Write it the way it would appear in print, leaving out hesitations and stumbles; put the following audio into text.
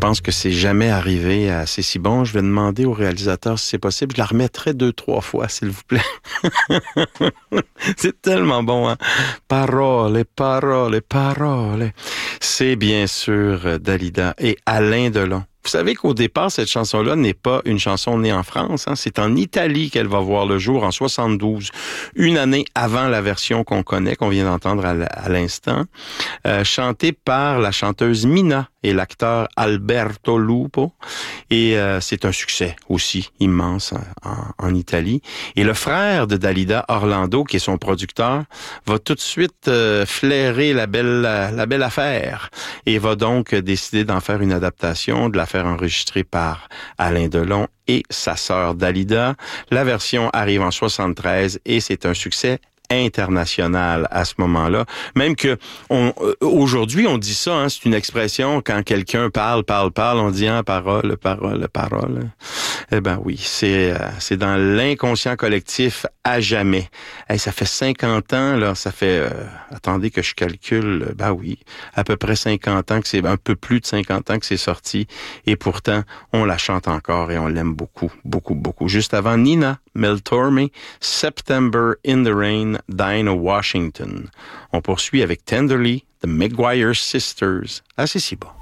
pense que c'est jamais arrivé à C'est si bon. Je vais demander au réalisateur si c'est possible. Je la remettrai 2-3 fois, s'il vous plaît. C'est tellement bon, hein? Parole, parole, parole. C'est bien sûr Dalida et Alain Delon. Vous savez qu'au départ, cette chanson-là n'est pas une chanson née en France. Hein? C'est en Italie qu'elle va voir le jour en 72, une année avant la version qu'on connaît, qu'on vient d'entendre à l'instant, chantée par la chanteuse Mina et l'acteur Alberto Lupo. Et c'est un succès aussi immense en Italie. Et le frère de Dalida, Orlando, qui est son producteur, va tout de suite flairer la belle affaire et va donc décider d'en faire une adaptation, de la faire enregistrer par Alain Delon et sa sœur Dalida. La version arrive en 73 et c'est un succès international à ce moment-là. Même que aujourd'hui, on dit ça, hein, c'est une expression, quand quelqu'un parle, on dit parole, parole, parole. Eh ben oui, c'est dans l'inconscient collectif à jamais. Hey, ça fait 50 ans, là, ça fait, attendez que je calcule, ben oui, à peu près 50 ans que c'est, un peu plus de 50 ans que c'est sorti, et pourtant, on la chante encore et on l'aime beaucoup, beaucoup, beaucoup. Juste avant, Nina Mel Torme, September in the Rain, Dinah Washington. On poursuit avec Tenderly, The McGuire Sisters. Ah, c'est si bon.